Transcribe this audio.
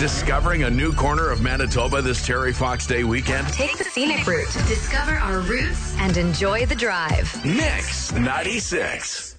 Discovering a new corner of Manitoba this Terry Fox Day weekend? Take the scenic route. Discover our roots and enjoy the drive. Mix 96.